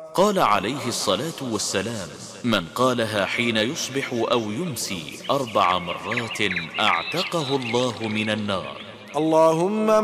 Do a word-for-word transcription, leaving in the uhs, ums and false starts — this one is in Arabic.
قال عليه الصلاة والسلام: من قالها حين يصبح أو يمسي أربع مرات أعتقه الله من النار. اللهم